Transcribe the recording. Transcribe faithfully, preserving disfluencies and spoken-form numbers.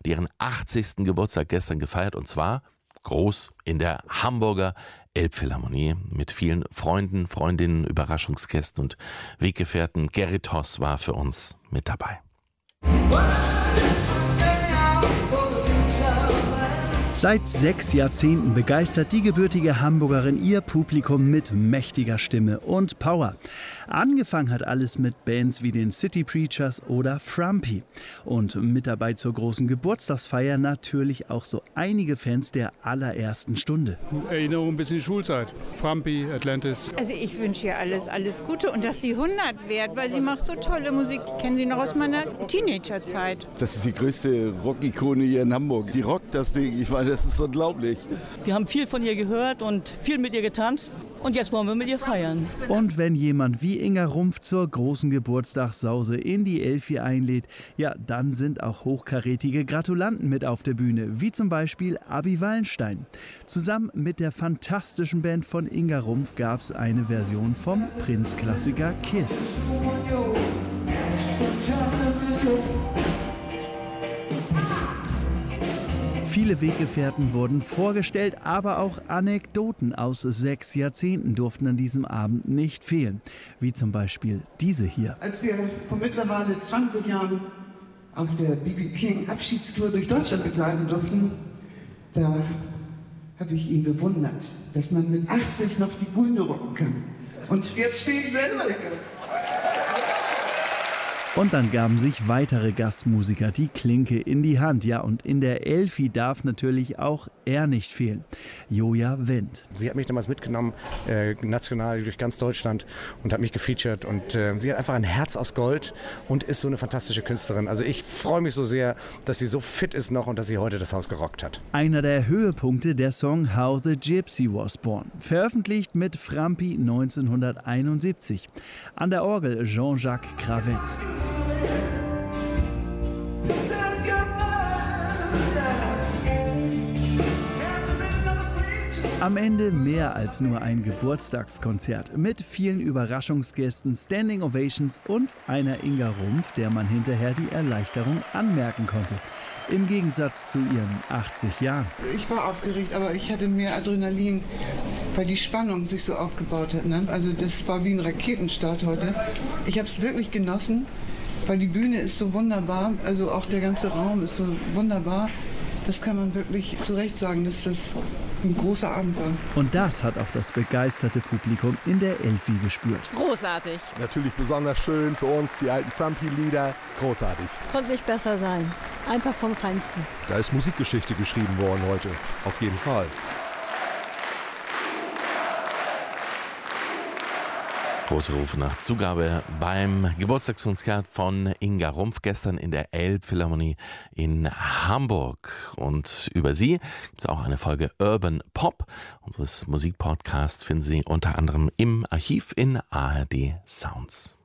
ihren achtzigsten Geburtstag gestern gefeiert, und zwar groß in der Hamburger Elbphilharmonie mit vielen Freunden, Freundinnen, Überraschungsgästen und Weggefährten. Gerrit Hoss war für uns mit dabei. Seit sechs Jahrzehnten begeistert die gebürtige Hamburgerin ihr Publikum mit mächtiger Stimme und Power. Angefangen hat alles mit Bands wie den City Preachers oder Frumpy. Und mit dabei zur großen Geburtstagsfeier natürlich auch so einige Fans der allerersten Stunde. Erinnerung bis in die Schulzeit. Frumpy, Atlantis. Also ich wünsche ihr alles, alles Gute und dass sie hundert wird, weil sie macht so tolle Musik. Ich kenne sie noch aus meiner Teenagerzeit. Das ist die größte Rock-Ikone hier in Hamburg. Die rockt das Ding. Ich meine, das ist unglaublich. Wir haben viel von ihr gehört und viel mit ihr getanzt. Und jetzt wollen wir mit ihr feiern. Und wenn jemand wie Inga Rumpf zur großen Geburtstagssause in die Elfi einlädt, ja, dann sind auch hochkarätige Gratulanten mit auf der Bühne, wie zum Beispiel Abi Wallenstein. Zusammen mit der fantastischen Band von Inga Rumpf gab es eine Version vom Prince-Klassiker Kiss. Viele Weggefährten wurden vorgestellt, aber auch Anekdoten aus sechs Jahrzehnten durften an diesem Abend nicht fehlen. Wie zum Beispiel diese hier. Als wir vor mittlerweile zwanzig Jahren auf der B B King Abschiedstour durch Deutschland begleiten durften, da habe ich ihn bewundert, dass man mit achtzig noch die Bühne rocken kann. Und jetzt stehen selber. Und dann gaben sich weitere Gastmusiker die Klinke in die Hand. Ja, und in der Elfi darf natürlich auch er nicht fehlen. Joja Wendt. Sie hat mich damals mitgenommen, äh, national durch ganz Deutschland, und hat mich gefeatured. Und äh, sie hat einfach ein Herz aus Gold und ist so eine fantastische Künstlerin. Also ich freue mich so sehr, dass sie so fit ist noch und dass sie heute das Haus gerockt hat. Einer der Höhepunkte, der Song How the Gypsy Was Born. Veröffentlicht mit Frumpy neunzehnhunderteinundsiebzig. An der Orgel Jean-Jacques Kravetz. Am Ende mehr als nur ein Geburtstagskonzert mit vielen Überraschungsgästen, Standing Ovations und einer Inga Rumpf, der man hinterher die Erleichterung anmerken konnte. Im Gegensatz zu ihren achtzig Jahren. Ich war aufgeregt, aber ich hatte mehr Adrenalin, weil die Spannung sich so aufgebaut hat. Ne? Also das war wie ein Raketenstart heute. Ich habe es wirklich genossen, weil die Bühne ist so wunderbar, also auch der ganze Raum ist so wunderbar. Das kann man wirklich zu Recht sagen, dass das ein großer Abend war. Und das hat auch das begeisterte Publikum in der Elfi gespürt. Großartig. Natürlich besonders schön für uns, die alten Frumpy-Lieder. Großartig. Konnte nicht besser sein. Einfach vom Feinsten. Da ist Musikgeschichte geschrieben worden heute. Auf jeden Fall. Große Rufe nach Zugabe beim Geburtstagskonzert von Inga Rumpf gestern in der Elbphilharmonie in Hamburg. Und über sie gibt es auch eine Folge Urban Pop. Unseres Musikpodcasts finden Sie unter anderem im Archiv in A R D Sounds.